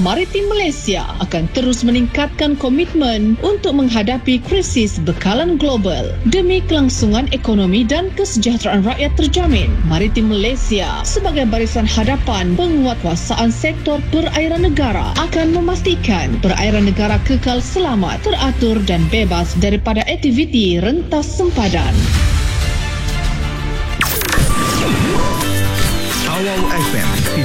Maritim Malaysia akan terus meningkatkan komitmen untuk menghadapi krisis bekalan global demi kelangsungan ekonomi dan kesejahteraan rakyat terjamin. Maritim Malaysia sebagai barisan hadapan penguatkuasaan sektor perairan negara akan memastikan perairan negara kekal selamat, teratur dan bebas daripada aktiviti rentas sempadan. Awal FM